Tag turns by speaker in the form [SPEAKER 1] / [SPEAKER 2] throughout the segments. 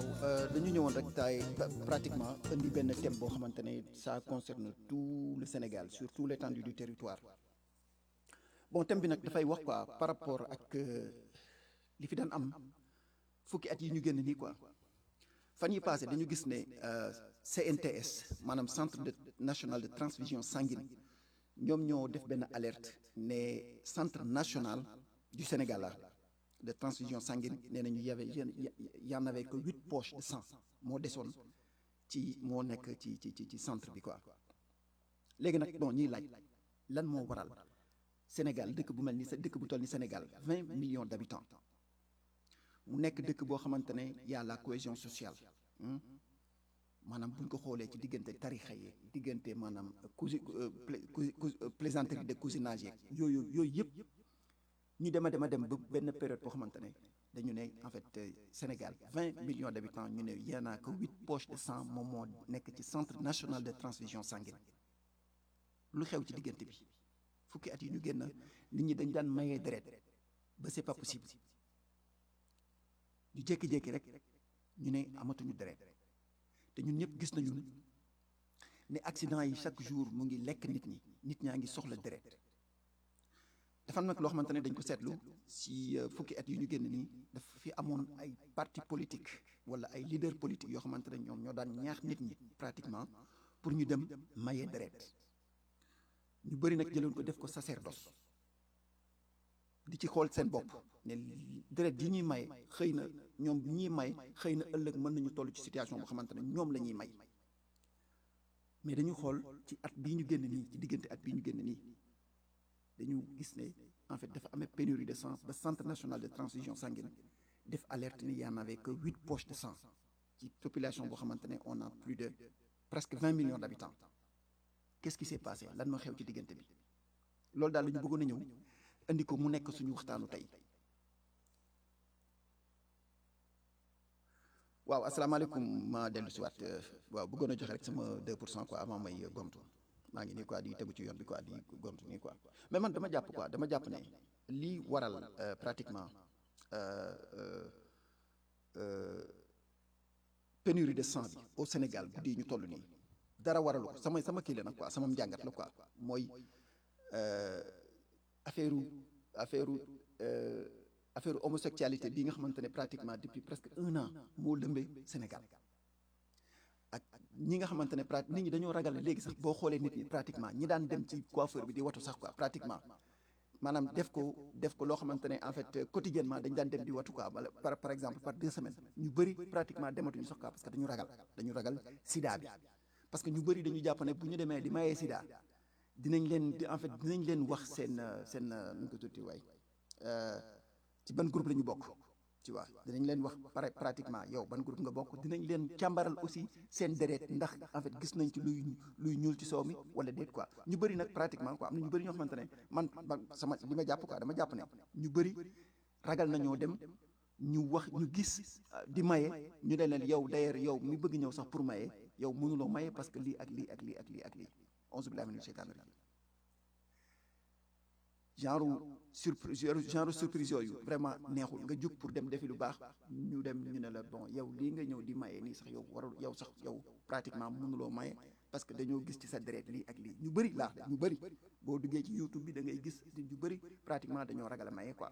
[SPEAKER 1] waaw dañu ñëwoon rek taay pratiquement indi benn thème boo xamante ne ça concerne tout le Sénégal sur tout l'étendue du territoire bon thème bi nag dafay wax quoi par rapport ak li fi daan am fukki at yi ñu génn nii quoi fan yi passé dañu gis ne CNTS maanaam centre national de transfusion sanguine ñoom ñoo def benn alerte ne centre national du Sénégal la de transfusion sanguine nee nañu y en avait que 8 poches de sang moo desoon moo nekk ci centre bi quoi léegi nag bon ñuy laaj lan moo waral Sénégal dëkk bu mel ni dëkk bu toll ni Sénégal 20 millions d'habitants mu nekk dëkk boo xamante ne y a la cohésion sociale maanaam bu ñu ko xoolee ci diggante tarixa yi diggante maanaam plaisanterie de cousinage yeeg yooyu yëpp ñu dem ba benn période boo xamante ne dañu ne en fait Sénégal 20 millions d'habitants ñu ne y en a que 8 poches de sang moom moo nekk ci centre national de transfusion sanguine lu xew ci diggante bi fukki at yi ñu génn nit ñi dañ daan mayee deret ba c'est pas possible ñu jékki-jékki rek ñu ne amatuñu deret te ñun ñëpp gis nañu ne accident yi chaque jour mu ngi lekk nit ñaa ngi soxla deret dafa am nag loo xamante ne dañ ko seetlu si fukki at yu ñu génn nii dafa fi amoon ay parti politique wala ay leader politique yoo xamante ne ñoom ñoo daan ñaax nit ñi pratiquement pour ñu dem maye deret ñu bëri nag jëloon ko def ko sacerdoce di ci xool seen bopp ne deret yi ñuy may xëy na ñoom ñuy may xëy na ëllëg mën nañu toll ci situation boo xamante ne ñoom la ñuy may mais dañu xool ci at bii ñu génn nii ci diggante at bii ñu génn nii dañu gis ne en fait dafa amee pénurie de sang ba centre national de transfusion sanguine def alerte ni y en avait que 8 poches de sang ci population boo xamante ne on a plus de presque 20 millions d'habitants qu'est-ce qui s'est passé lan moo xew ci diggante bi loolu daal la ñu bëggoon a ñëw indi ko mu nekk suñu waxtaanu tey waaw asalaamaaleykum ma dellu si waat waaw bëggoon a joxe rek sama 2% quoi avant may gomtu maa ngi nii quoi di tegu ci yoon bi quoi di gomtu nii quoi mais man dama jàpp ne lii waral pratiquement pénurie de sang bi au Sénégal guddi yi ñu toll nii dara waralu ko sama kii la nag quoi sama njàngat la quoi mooy affaire homosexualité bi nga xamante ne pratiquement depuis presque 1 an moo lëmbee Sénégal ak ñi nga xamante ne nit ñi dañoo ragal léegi sax boo xoolee nit ñi pratiquement ñi daan dem ci coiffeur bi di watu sax quoi pratiquement maanaam def ko loo xamante ne en fait quotidiennement dañ daan dem di watu quoi wala par exemple par 2 semaines ñu bëri pratiquement dematuñu sax quoi parce que dañu ragal sida bi parce que ñu bëri dañu jàpp ne bu ñu demee di mayee sida dinañ leen wax seen nu ko tuddee waay ci ban groupe la ñu bokk tu vois dinañ leen wax pratiquement yow ban groupe nga bokk dinañ leen càmbaral aussi seen deret ndax en fait gis nañ ci luy ñuul ci soow mi wala déet quoi ñu bëri nag pratiquement quoi am na ñu bëri ñoo xamante ne man li ma jàpp quoi dama jàpp ne ñu bëri ragal nañoo dem ñu gis di maye ñu ne leen yow d'ailleurs yow mi bëgg ñëw sax pour maye yow mënuloo maye parce que lii ak lii ak lii ak lii ak lii auzu billaahi mina sheytaani rajiim genre surprise yooyu vraiment neexul nga jóg pour dem defi lu baax ñu ne la bon yow lii nga ñëw di maye nii sax yow pratiquement mënuloo maye parce que dañoo gis ci sa deret lii ak lii ñu bëri boo duggee ci YouTube bi da ngay gis ñu bëri pratiquement dañoo ragal a maye quoi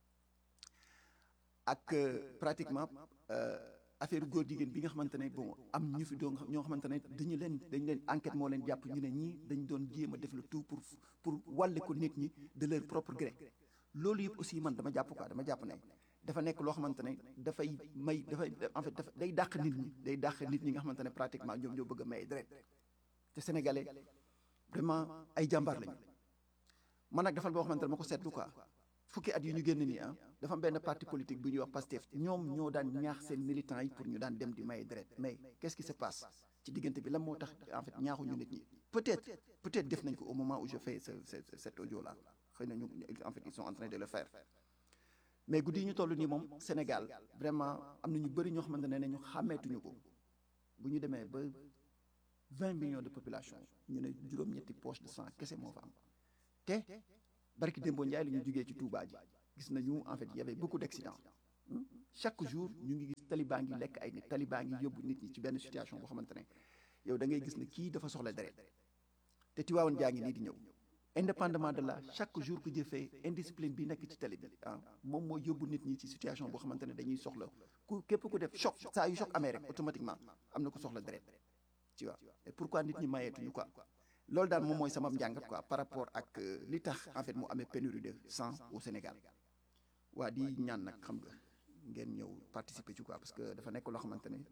[SPEAKER 1] ak pratiquement affaire góor jigéen bi nga xamante ne bon am ñu fi doon ñoo xamante ne dañu leen enquête moo leen jàpp ñu ne ñii dañ doon jéem a def le tout pour wàlle ko nit ñi de leur propre gré loolu yëpp aussi man dama jàpp ne dafa nekk loo xamante ne dafay en fait day dàq nit ñi nga xamante ne pratiquement ñoom ñoo bëgg a may deret te sénégalais vraiment ay jàmbaar lañu man nag dafa boo xamante ne ma ko seetlu quoi fukki at yu ñu génn nii dafa am benn parti politique bu ñuy wax Pastef ñoom ñoo daan ñaax seen militants yi pour ñu daan dem di maye deret mais qu'est-ce qui se passe ci diggante bi lan moo tax en fait ñaaxuñu nit ñi peut-être def nañ ko au moment où je fais cet audio là xëy na ñu en fait ils sont en train de le faire mais guddi yi ñu toll nii moom Sénégal vraiment am na ñu bëri ñoo xamante ne ñu xàmmeetuñu ko bu ñu demee ba 20 millions de population ñu ne juróom-ñetti poche de sang kese moo fa am te barki Dembo Ndiaye la ñu jugee ci Touba ji gis nañu en fait il y avait beaucoup d'accidents chaque jour ñu ngi gis taliban ngi lekk ay nit taliban ngi yóbbu nit ñi ci benn situation boo xamante ne yow da ngay gis ne kii dafa soxla deret te Tiwaawan jaa ngi nii di ñëw indépendamment de là chaque jour que jëfee indiscipline bi nekk ci tali bi ah moom mooy yóbbu nit ñi ci situation boo xamante ne dañuy soxla ku képp ku def choc saa yu choc amee rek automatiquement am na ku soxla deret tu vois et pourquoi nit ñi mayeetuñu quoi loolu daal moom mooy sama njàngat quoi par rapport ak li tax en fait mu amee pénurie de sang au Sénégal waa di ñaan nag xam nga ngeen ñëw participer ci quoi parce que dafa nekk loo xamante ne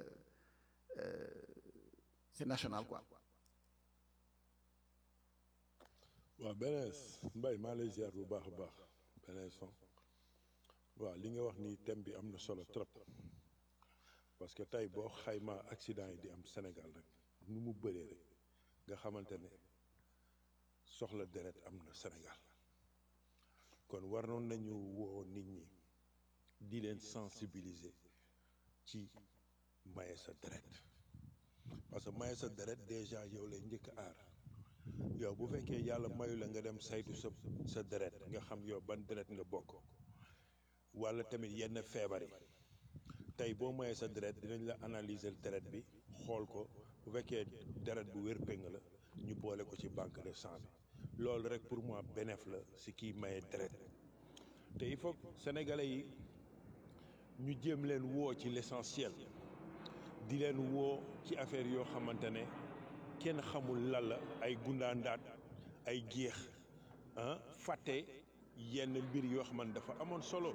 [SPEAKER 1] c'est national quoi.
[SPEAKER 2] waaw Benes Mbaye maa lay ziar bu baax a baax Benes son waaw li nga wax ni thème bi am na solo trop parce que tey boo xaymaa accident yi di am Sénégal rek nu mu bëree rek nga xamante ne soxla deret am na Sénégal kon waroon nañu woo nit ñi di leen sensibiliser ci maye sa deret parce que maye sa deret déjà yow lay njëkk a aar yow bu fekkee yàlla mayu la nga dem saytu sa deret nga xam yow ban deret nga bokk walla tamit yenn feebar yi tey boo mayee sa deret dinañ la analyser deret bi xool ko bu fekkee deret bu wér péng la ñu boole ko ci banque de sang bi loolu rek pour moi bénéf la si kii maye deret te il faut sénégalais yi ñu jéem leen woo ci l'essentiel di leen woo ci affaire yoo xamante ne kenn xamul lan la ay gundaandaat ay géex ah fàtte yenn mbir yoo xamante dafa amoon solo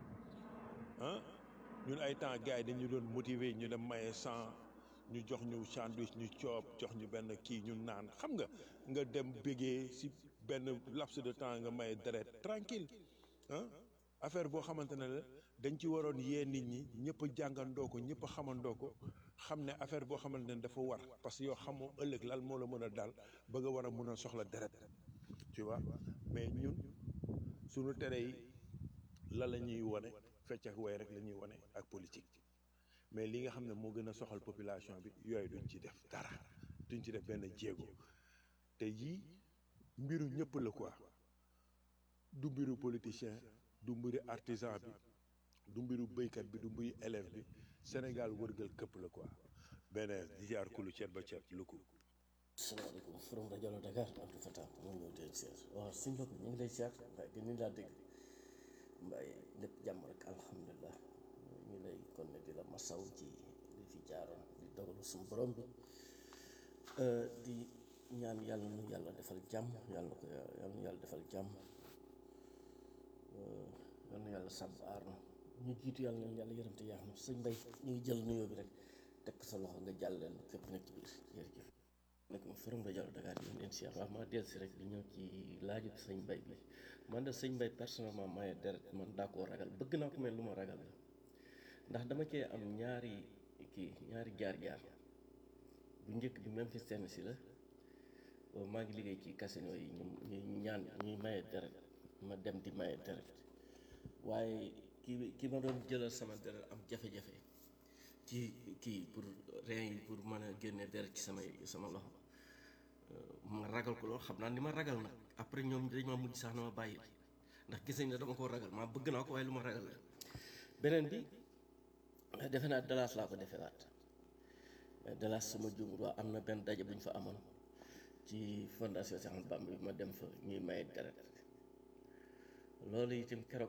[SPEAKER 2] ah ñun ay temps gars yi dañu doon motiver ñu dem maye sang ñu jox ñu sandwich ñu coob jox ñu benn kii ñu naan xam nga dem bégee si benn laps de temps nga maye deret tranquille ah affaire boo xamante ne la dañ ci waroon yee nit ñi ñëpp a jàngandoo ko ñëpp a xamandoo ko xam ne affaire boo xamante ne dafa war parce que yow xamoo ëllëg lan moo la mën a daal ba nga war a mën a soxla deret tu vois mais ñun suñu tere yi la ñuy wane fecc ak way rek la ñuy wane ak politique mais li nga xam ne moo gën a soxal population bi yooyu duñ ci def dara duñ ci def benn jéego te yii mbiru ñëpp la quoi du mbiru politicien du mbiru artisan bi du mbiru béykat bi du mbiru élève bi Sénégal wërgal këpp la quoi beneen di jaar kulu ceet ba ceet lu ko.
[SPEAKER 3] asalaamaaleykum forum rajo Dakar Abdou Fatah moo ñëw teen seet waaw suñ bokk ñu ngi lay seet waaye gën ni laa dégg mbaay lépp jàmm rek alhamdulilah ñu lay kon ne di la masaw ci li fi jaaroon di dogalu suñu borom bi di ñaan yàlla nu yàlla defal jàmm yàlla na ko yàlla defal jàmm yàlla na yàlla sàmm aar na ñu jiitu yàlla na yàlla yërëm te yaax na sëñ Mbay ñu ngi jël nuyoo bi rek teg sa loxo nga jàll leen képp nekk ci biir jërëjëf nag forum rajo Dakar yi leen siyaar waaw maa dellu si rek di ñëw ci laaju sëñ Mbay bi man de sëñ Mbay personnellement maye deret man daa koo ragal bëgg naa ko mel lu ma ragal la ndax dama cee am ñaari jaar-jaar bu njëkk bi même fi seen si la maa ngi liggéey ci casino yi ñuy maye deret ma dem di maye deret waaye ki ma doon jëlal sama deret am jafe-jafe ci kii pour rein yi pour mën a génne deret ci sama loxo ma ragal ko lool xam naa ni ma ragal nag après ñoom dañ ma mujj sax na ma bàyyi ndax gis nañ ne dama ko ragal maa bëgg naa ko waaye lu ma ragal la beneen bi defe naa Dallas laa ko defee waat Dallas sama jumur waa am na benn daje bu ñu fa amoon ci fondation Cheikh Ahmadou Bamba bi ma dem fa ñuy maye deret loolu itam keroog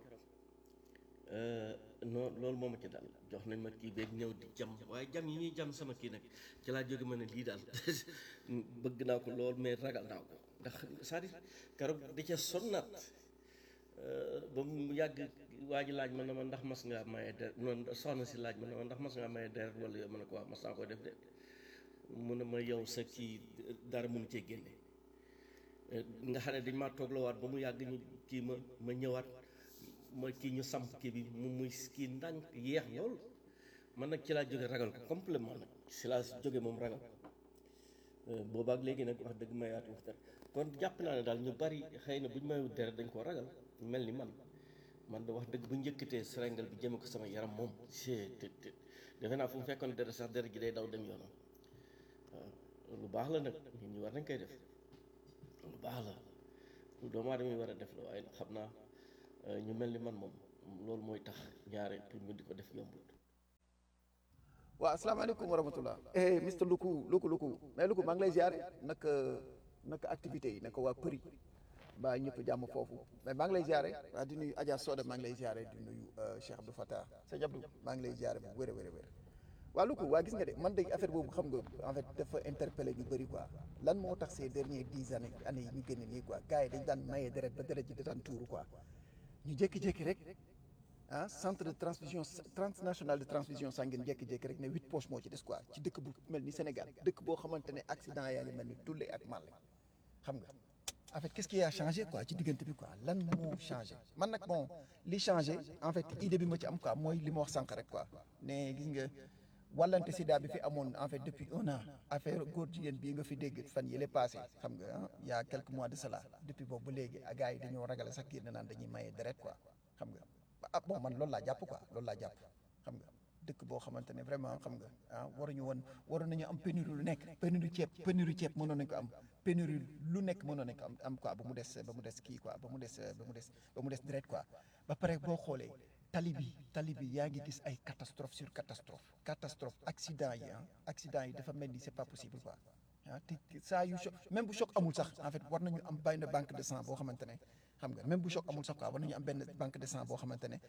[SPEAKER 3] non loolu moo ma ci dal jox nañ ma kii beeg ñëw di jam waaye jam yi ñuy jam sama kii nag ci laa jóge ma ne lii daal bëgg naa ko lool mais ragal naa ko ndax c'est-à-dire keroog di ca sonnaat ba mu yàgg waa ji laaj ma ne ma ndax mas ngaa maye deret noonu soxna si laaj ma ne ma ndax mas ngaa maye deret wala yow ma ne ko waaw mas naa koy def de mu ne ma yow sa kii dara mënu cee génne nga xam ne dañ maa tooglawaat ba mu yàgg ñu kii ma ñëwaat ma kii ñu samp kii bi mu muy kii ndànk yeex lool man nag ci laa jóge ragal ko complètement nag ci laa jóge moom ragal boobaak léegi nag wax dëgg mayaatu wax dëgg kon jàpp naa ne daal ñu bari xëy na bu ñu mayu deret dañ koo ragal mel ni man da wax dëgg bu njëkkatee seringal bi jëme ko sama yaram moom te defe naa fu mu fekkoon deret sax deret ji day daw dem yoonam waaw lu baax la nag nit ñi war nañ koy def lu baax la lu doomu aadama yi war a def la waaye xam naa ñu mel ni man moom loolu mooy tax ñaare pour nga di ko def yombul.
[SPEAKER 1] waaw asalaamaaleykum wa rahmatullah Mr Luku mais Luku maa ngi lay ziare naka activités yi naka waa Përi mbaa ñëpp jàmm foofu mais maa ngi lay ziare waa di nuyu Adja Soda maa ngi lay ziare di nuyu Cheikh Abdou Fattah sëñ Abdou maa ngi lay ziare bu wér a wér a wér waa Luku waa gis nga de man de affaire boobu xam nga en fait dafa interpellé ñu bëri quoi lan moo tax ces derniers 10 années yi ñu génn nii quoi gars yi dañ daan maye deret ba deret ji da daan tuuru quoi ñu jékki-jékki rek ah centre de transfusion transnational de transfusion sanguine jékki-jékki rek ne 8 poches moo ci des quoi ci dëkk bu mel ni Sénégal dëkk boo xamante ne accident yaa ngi mel ni tulle ak màlle xam nga en fait qu'est-ce qui a changé quoi ci diggante bi quoi lan moo changé man nag bon li changé en fait idée bi ma ci am quoi mooy li ma wax sànq rek quoi ne gis nga wàllante sida bi fi amoon en fait depuis 1 an affaire góor jigéen bii nga fi dégg fan yële passé xam nga il y a quelques mois de cela depuis boobu ba léegi gars yi dañoo ragale sax génn naan dañuy maye deret quoi xam nga ah bon man loolu laa jàpp quoi loolu laa jàpp xam nga dëkk boo xamante ne vraiment xam nga ah waroon nañu am pénurie lu nekk pénurie ceeb mënoon nañu ko am pénurie lu nekk mënoon nañu ko am quoi ba mu des kii quoi ba mu des deret quoi ba pare boo xoolee tali bi yaa ngi gis ay catastrophe sur catastrophe accident yi dafa mel ni c'est pas possible quoi ah te saa yu choc même bu choc amul sax en fait war nañu am benn banque de sang boo xamante ne xam nga même bu choc amul sax quoi war nañu am benn banque de sang boo xamante ne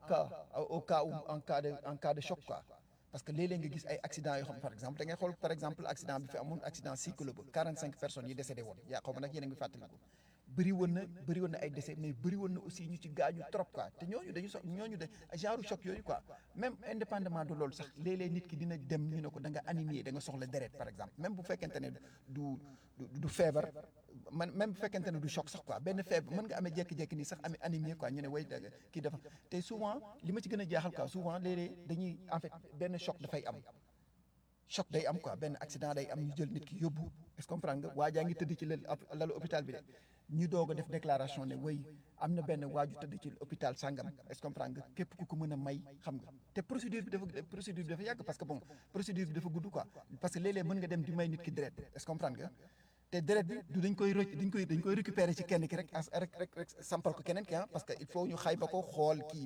[SPEAKER 1] en cas de choc quoi parce que léeg-léeg nga gis ay accident yoo xam par exemple da ngay xool par exemple accident bi fi amoon accident cycle ba 45 personnes yi décédé woon yaa xaw ma nag yéen a ngi fàttaliku bëri woon na ay décès mais bëri woon na aussi ñu ci gaañu trop quoi te ñooñu de genre choc yooyu quoi même indépendamment de loolu sax léeg-léeg nit ki dina dem ñu ne ko da nga anémie da nga soxla deret par exemple même bu fekkente ne du feebar même bu fekkente ne du choc sax quoi benn feebar mën nga amee jékki-jékki nii sax amee anémie quoi ñu ne way kii dafa te souvent li ma ci gën a jaaxal quoi souvent léeg-léeg dañuy en fait benn choc dafay am choc day am quoi benn accident day am ñu jël nit ki yóbbu est-ce que comprendre nga waa jaa ngi tëdd ci lalu hôpital bi de ñu doog a def déclaration ne way am na benn waaju tëdd ci hôpital sangam est-ce que comprendre nga képp ku ko mën a may xam nga te procédure bi dafa yàgg parce que bon procédure bi dafa gudd quoi parce que léeg-léeg mën nga dem di may nit ki deret est-ce que comprendre nga te deret bi du dañ koy récupérer ci kenn ki rek rek sampal ko keneen ki ah parce que il faut ñu xayma ko xool kii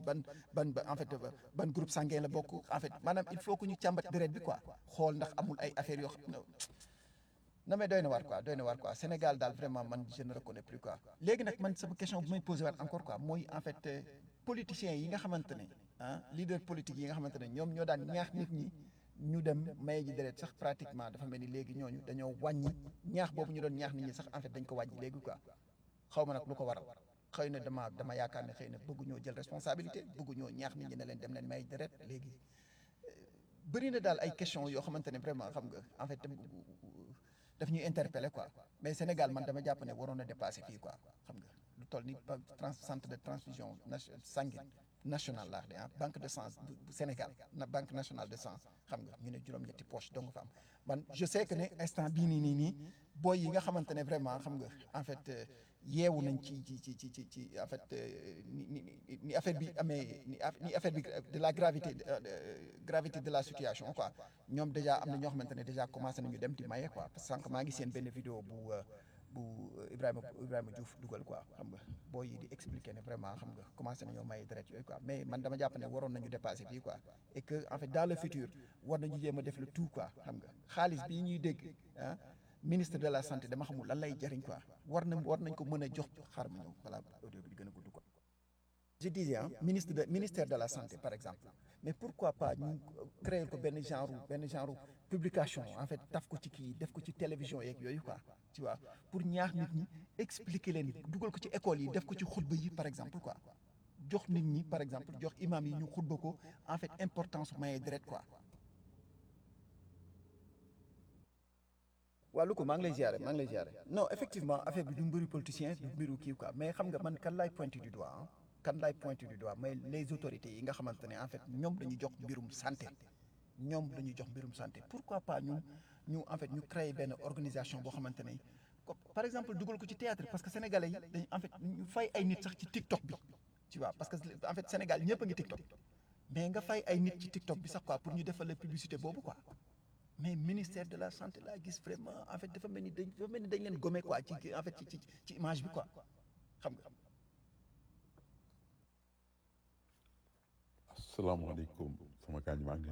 [SPEAKER 1] ban groupe sanguin la bokk en fait maanaam il faut que ñu càmbat deret bi quoi xool ndax amul ay affaires yoo xam ne non mais doy na waar quoi Sénégal daal vraiment man je ne reconnais plus quoi léegi nag man sama question bu may posé waat encore quoi mooy en fait politiciens yi nga xamante ne leader politique yi nga xamante ne ñoom ñoo daan ñaax nit ñi ñu dem maye ji deret sax pratiquement dafa mel ni léegi ñooñu dañoo wàññi ñaax boobu ñu doon ñaax nit ñi sax en fait dañ ko wàññi léegi quoi xaw ma nag lu ko waral xëy na dama yaakaar ne xëy na bëgguñoo jël responsabilité bëgguñoo ñaax nit ñi ne leen dem leen maye deret léegi bëri na daal ay questions yoo xamante ne vraiment xam nga en fait daf ñuy interpeller quoi mais Sénégal man dama jàpp ne waroon na dépasser fii quoi xam nga lu toll ni centre de transfusion sanguine national laa de banque de sang bu Sénégal banque nationale de sang xam nga ñu ne juróom-ñetti poche donc fa am man je sais que ne instant bii nii booy yi nga xamante ne vraiment xam nga en fait yeewu nañ ci en fait ni affaire bi amee ni affaire bi de la gravité de la situation quoi ñoom déjà am na ñoo xamante ne déjà commencé nañu dem di maye quoi parce que sànq maa ngi seen benn vidéo bu Ibrahima Diouf dugal quoi xam nga boo yi di expliquer ne vraiment xam nga commencé nañoo maye deret yooyu quoi mais man dama jàpp ne waroon nañu dépasser fii quoi et que en fait dans le futur war nañu jéem a def le tout quoi xam nga xaalis bii ñuy dégg ministre de la santé dama xamul lan lay jariñ quoi war nañ ko mën a jox xaar ma ñëw voilà audio bi di gën a gudd quoi. je disais ministère de la santé par exemple mais pourquoi pas ñu créer ko benn genre publication en fait taf ko ci kii def ko ci télévision yeeg yooyu quoi tu vois pour ñaax nit ñi expliquer leen dugal ko ci école yi def ko ci xutba yi par exemple quoi jox nit ñi par exemple jox imam yi ñu xutba ko en fait importance maye deret quoi. waaw lu ko maa ngi lay ziare non effectivement affaire bi du mbiru politicien du mbiru kii quoi mais xam nga man kan laay pointer du doigt mais les autorités yi nga xamante ne en fait ñoom dañuy jox mbirum santé pourquoi pas ñu en fait ñu créer benn organisation boo xamante ne par exemple dugal ko ci théâtre parce que sénégalais yi dañ en fait ñu fay ay nit sax ci TikTok bi tu vois parce que en fait Sénégal ñëpp a ngi TikTok mais nga fay ay nit ci TikTok bi sax quoi pour ñu defal la publicité boobu quoi. mais ministère de la santé laa gis vraiment en fait dafa mel ni dañ leen gommé quoi ci en fait ci image bi quoi xam nga.
[SPEAKER 4] asalaamaaleykum sama gaañ maa ngi